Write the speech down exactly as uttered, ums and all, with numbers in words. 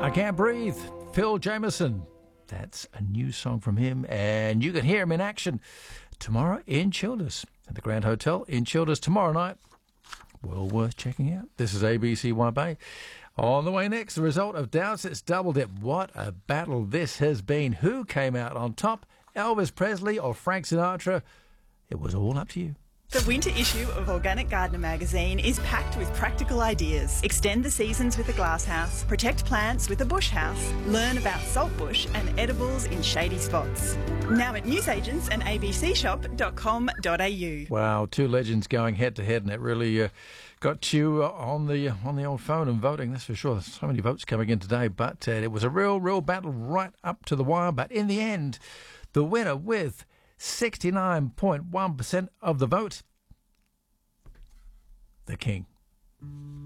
I Can't Breathe, Phil Jameson. That's a new song from him, and you can hear him in action tomorrow in Childers at the Grand Hotel in Childers tomorrow night. Well worth checking out. This is A B C Y Bay. On the way next, the result of Dowsett's Double Dip. What a battle this has been. Who came out on top? Elvis Presley or Frank Sinatra? It was all up to you. The winter issue of Organic Gardener magazine is packed with practical ideas. Extend the seasons with a glasshouse, protect plants with a bush house, learn about saltbush and edibles in shady spots. Now at newsagents and a b c shop dot com dot a u. Wow, two legends going head to head, and it really uh, got you uh, on the uh, on the old phone and voting. That's for sure. So many votes coming in today, but uh, it was a real, real battle right up to the wire. But in the end, the winner with sixty-nine point one percent of the vote, the King.